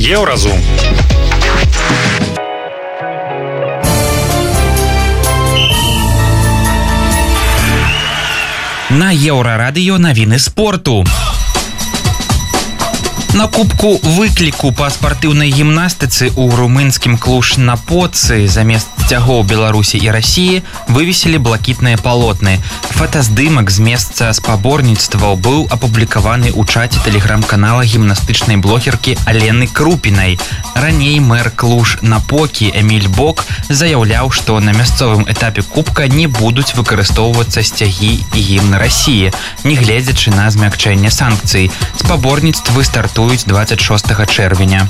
Еўразум. На Еўрарадыё навіны спорту. На кубку выкліку па спартыўнай гімнастыцы ў румынскім Клуж-Напоцы замест сцягоў Беларусі і Расіі вывесілі блакітныя палотны. Фотаздымак з месца спаборніцтваў быў апублікаваны ў чаце тэлеграм-канала гімнастычнай блогеркі Алены Крупінай. Раней мэр Клуж-Напокі Эміль Бок заяўляў, што на мясцовым этапе кубка не будуць выкарыстоўвацца сцягі і гімны Расіі, нягледзячы на змякчэнне санкцый. Спаборніцтвы стартуюць 26 чэрвеня.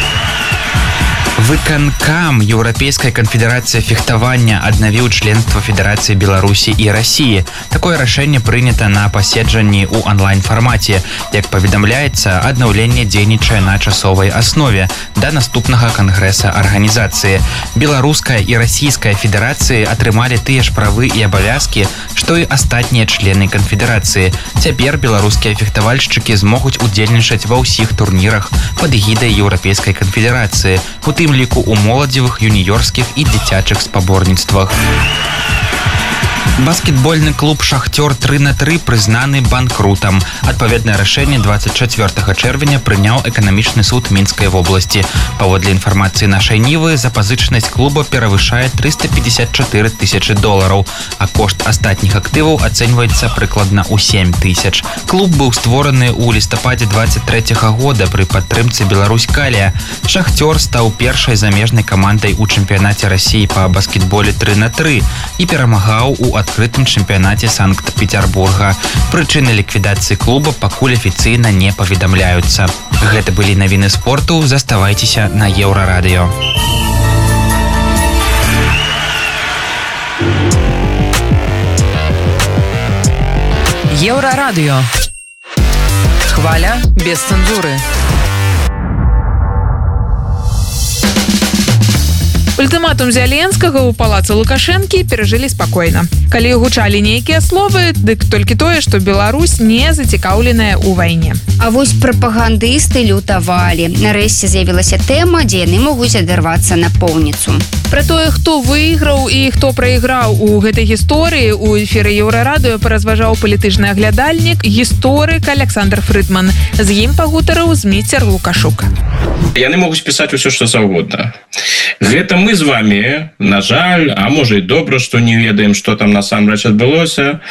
Выканкам Еўрапейская канфедэрацыя фехтавання аднавіў членства Федэрацыі Беларусі і Расіі. Такое рашэнне прынята на паседжанні ў онлайн-фармаце. Як паведамляецца, аднаўленне дзейнічае на часовай аснове да наступнага кангрэса арганізацыі. Беларуская і расійская федэрацыі атрымалі тыя ж правы і абавязкі, што і астатнія члены канфедэрацыі. Цяпер беларускія фехтавальшчыкі змогуць удзельнічаць ва ўсіх турнірах пад эгідай Еўрапейскай канфедэрацыі, у тым ліку ў моладзевых, юніёрскіх і дзіцячых спаборніцтвах. Баскетбольны клуб «Шахтёр» 3-3 прызнаны банкрутам. Адпаведнае рашэнне 24 чэрвеня прыняў эканамічны суд Мінскай вобласці. Паводле інфармацыі нашай Нівы, запазычанасць клуба перавышае $354 тысячы, а кошт астатніх актываў ацэньваецца прыкладна ў 7 тысяч. Клуб быў створаны ў лістападзе 23 года пры падтрымцы Беларусь-Калія. «Шахтёр» стаў першай замежнай камандай у чэмпіянаце Расіі па баскетболе 3-3 і перамагаў у адкрытым чэмпіянаце Санкт-Петербурга. Прычыны ліквідацыі клуба пакуль афіцыйна не паведамляюцца. Гэта былі навіны спорту. Заставайцеся на Еўрарадыё. Еўрарадыё. Хваля без цэнзуры. Ультыматум Зяленскага ў палацы Лукашэнкі перажылі спакойна. Калі гучалі нейкія словы, дык толькі тое, што Беларусь не зацікаўленая ў вайне. А вось прапагандысты лютавалі. Нарэшце з'явілася тэма, дзе яны могуць адарвацца на поўніцу. Пра тое, хто выйграў і хто прайграў у гэтай гісторыі, у эфіры Еўрарадыё паразважаў палітычны аглядальнік, гісторык Александр Фрыдман. З ім пагутарыў Зміцер Лукашук. Яны могуць пісаць усё, што заўгодна. Гэта мы з вами, на жаль, а можа і добра, што не ведаем, што там насамрэч адбылося,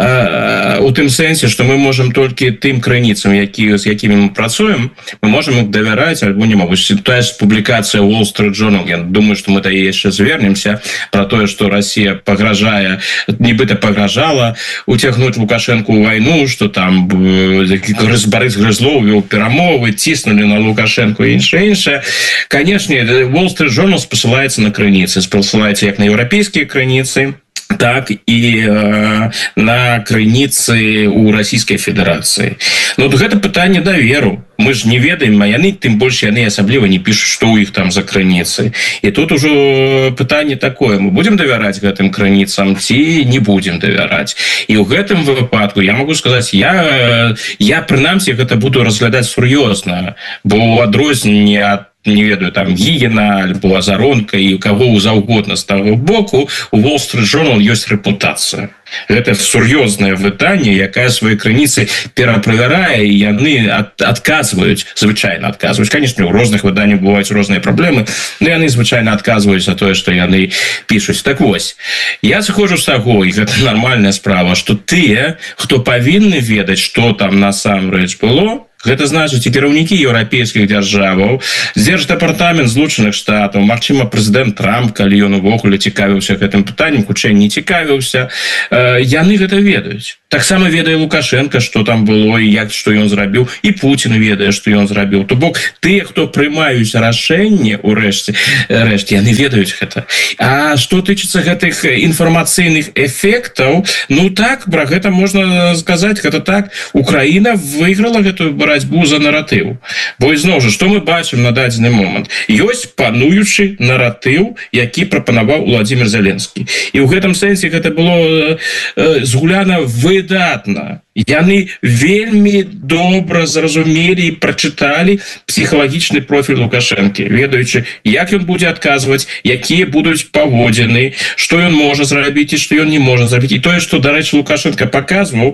у тым сэнсе, што мы можам толькі тым крыніцам, з якімі мы працуем, мы можам іх давяраць, альбо не могуць. Тая ж публікацыя Wall Street Journal, я думаю, што мы да яе яшчэ звернемся, пра тое, што Расія пагражае, нібыта пагражала уцягнуць Лукашэнку ў вайну, што там Барыс Грызлоў вёў перамовы, ціснулі на Лукашэнку і іншае. Канешне, Wall Street Journal спасылаецца на крыніцы, спасылаецца як на еўрапейскія крыніцы, так і на крыніцы ў Расійскай Федэрацыі. Ну, гэта пытанне даверу. Мы ж не ведаем, а яны, тым больш яны асабліва не пішуць, што ў іх там за крыніцы. І тут ужо пытанне такое, мы будзем давяраць гэтым крыніцам ці не будзем давяраць. І ў гэтым выпадку я могу сказаць, я прынамсі гэта буду разглядаць сур'ёзна, бо ў адрозненне ад не ведаю, там, Гігіна, альбо Азаронка і каго заўгодна з таго боку, у Wall Street Journal ёсць рэпутацыя. Гэта сур'ёзнае выданне, якая свае крыніцы пераправярае, і яны адказваюць, звычайна адказваюць. Канешне, у розных выданнях бываюць розныя праблемы, но яны звычайна адказваюць за тое, што яны пішуць. Так вось, я сыходжу з таго, і гэта нармальная справа, што тыя, хто павінны ведаць, што там насамрэч было, гэта значыць і кіраўнікі еўрапейскіх дзяржаваў, Дзярждэпартамент Злучаных Штатаў, магчыма, прэзідэнт Трамп, калі ён увогуле цікавіўся гэтым пытаннем, хутчэй не цікавіўся, яны гэта ведаюць. Таксама ведае Лукашенко, што там было і як, што ён зрабіў, і Пуцін ведае, што ён зрабіў. То бок, тыя, хто прымаюць рашэнне, урэшце, яны ведаюць гэта. А што тычыцца гэтых інфармацыйных эфектаў, ну так, пра гэта можна сказаць, гэта так, Украіна выйграла гэтую барацьбу за наратыў. Бо ізноў жа, што мы бачым на дадзены момант? Ёсць пануючы наратыў, які прапанаваў Владзімір Зеленскі. І ў гэтым сэнсе гэта было згуляна выдатна. яны вельмі добра зразумелі і прачыталі псіхалагічны профіль Лукашэнкі, ведаючы, як ён будзе адказваць, якія будуць паводзіны, што ён можа зрабіць і што ён не можа зрабіць. І тое, што, дарэчы, Лукашенко паказваў,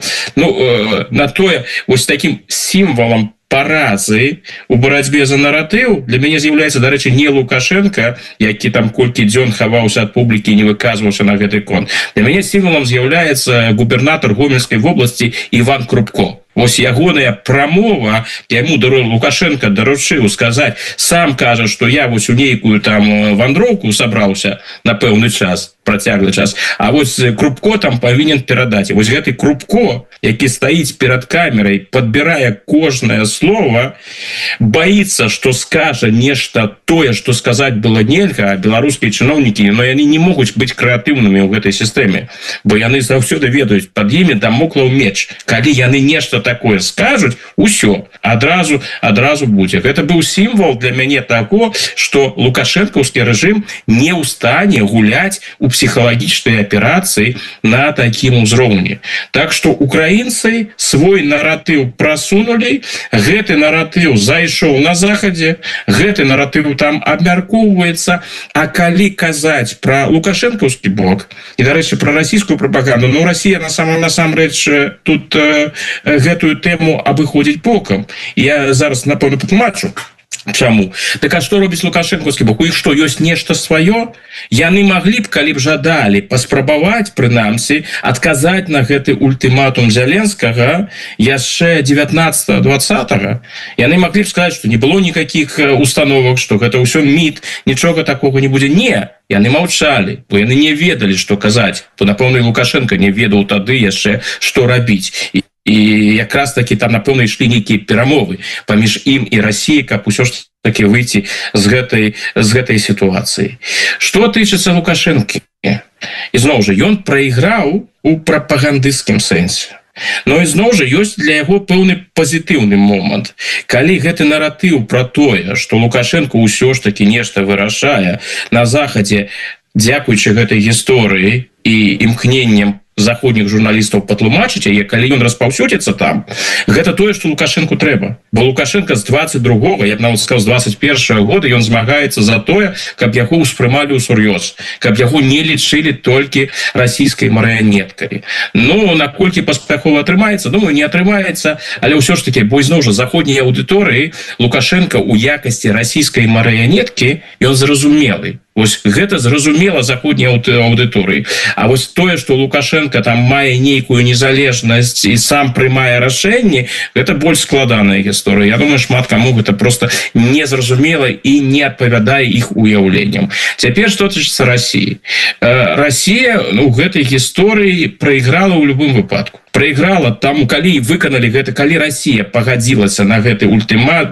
на тое, вось такім сімвалам паразы у барацьбе за наратыў для мяне з'яўляецца, дарэчы, не Лукашенко, які там колькі дзён хаваўся ад публікі і не выказваўся на гэты конт. Для мяне сімвалам з'яўляецца губернатар Гомельскай вобласці Іван Крупко. Вось ягоная прамова, яму Лукашенко даручыў сказаць, сам кажа, што я вось у нейкую там вандроўку сабраўся на пэўны час, працяглы час, а вось Крупко там павінен перадаць. І вось гэты Крупко, які стаіць перад камерай, падбірае кожнае слово, баіцца, што скажа нешта тое, што сказаць было нельга, а беларускія чыноўнікі, но яны не могуць быць крэатыўнымі ў гэтай сістэме, бо яны заўсёды ведаюць, пад імі дамоклаў меч. Калі яны нешта такое скажуць, усё, адразу будзе. Гэта быў сімвал для мяне таго, што лукашэнкаўскі рэжым не ў стане гуляць у псіхалагічнай аперацыі на такім узроўні. Так што украінцы свой наратыў прасунулі, гэты наратыў зайшоў на захадзе, гэты наратыў там абмяркоўваецца, а калі казаць пра лукашэнкаўскі бок, і, дарэчы, пра расійскую прапаганду, ну, Расія насамрэч тут гэтую тэму абыходзіць бокам. Я зараз, напэўна, патлумачу. Чаму? Так а што робіць лукашэнкаўскі бок? У іх што, ёсць нешта сваё? Яны маглі б, калі б жадалі, паспрабаваць, прынамсі, адказаць на гэты ультыматум Зяленскага яшчэ 19-20. Яны маглі б сказаць, што не было ніякіх установак, што гэта ўсё міт, нічога такога не будзе. Не, яны маўчалі, бо яны не ведалі, што казаць. Бо, напэўна, Лукашенко не ведаў тады яшчэ, што рабіць. І якраз такі там, напэўна, ішлі нейкія перамовы паміж ім і Расіяй, каб усё ж такі выйти з гэтай сітуацыі. Што тычыцца Лукашэнкі? І зноў жа, ён прайграў у прапагандысцкім сэнсе. Но і зноў жа, ёсць для яго пэўны пазітыўны момант. Калі гэты наратыў пра тое, што Лукашенко ўсё ж такі нешта вырашае на захадзе, дзякуючы гэтай гісторыі і імкненнем заходніх журналістаў патлумачыць, а калі ён распаўсюдзіцца там, гэта тое, што Лукашенку трэба. Бо Лукашенко з 22-го, я б нават сказаў, з 21-го года ён змагаецца за тое, каб яго ўспрымалі ўсур'ёз, каб яго не лічылі толькі расійскай марыянеткай. Ну, наколькі паспяхова атрымаецца? Думаю, не атрымаецца, але ўсё ж такі, бо зноў жа заходняй аўдыторыі Лукашенко ў якасці расійскай марыянеткі ён зразумелы. Вось гэта зразумела заходняй аўдыторыі. А вось тое, што Лукашенко там мае нейкую незалежнасць і сам прымае рашэнні, гэта больш складаная гісторыя. Я думаю, шмат каму гэта просто незразумела і не адпавядае іх уяўленням. Цяпер што тычыцца Расіі. Расія ў гэтай гісторыі прайграла ў любым выпадку. Прайграла там, калі выканалі гэта, калі Расія пагадзілася на гэты ультымат,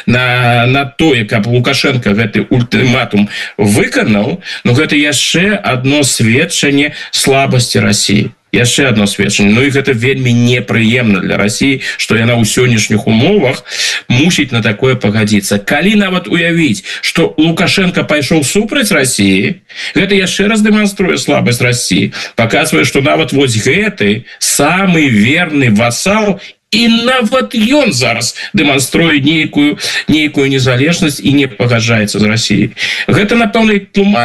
на тое, каб Лукашенко гэты ультыматум выканаў, ну гэта яшчэ адно сведчанне слабасці Расіі. Яшчэ адно сведчанне. Ну і гэта вельмі непрыемна для Расіі, што яна ў сённяшніх умовах мусіць на такое пагадзіцца. Калі нават уявіць, што Лукашенко пайшоў супраць Расіі, гэта яшчэ раз дэманструе слабасць Расіі, паказвае, што нават вось гэты самы верны васал, і нават ён зараз дэманструе нейкую незалежнасць і не пагаджаецца з Расіяй. Гэтым, напэўна,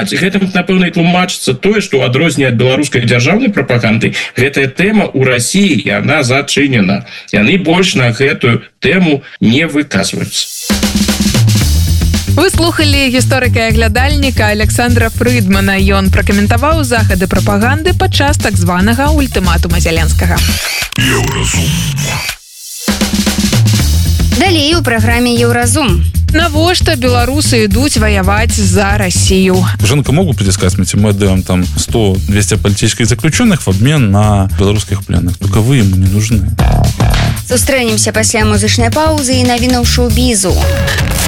і тлумачыцца тое, што ў адрозненне ад беларускай дзяржаўнай прапаганды, гэтая тэма ў Расіі, яна зачынена. Яны больш на гэтую тэму не выказваюцца. Вы слухали гісторыка і глядальніка Александра Фрыдмана. Ён пракаментаваў захады прапаганды падчас так званага ультыматума Зяленскага. Еўразум. Далей у праграме «Еўразум». Навошта беларусы ідуць ваяваць за Россию? Женка, могут притискать, мы отдаем там 100-200 политических заключенных в обмен на белорусских пленных. Только вы ему не нужны. Сустрэнемся пасля музычнай паузы і навінаў шоу-бізу.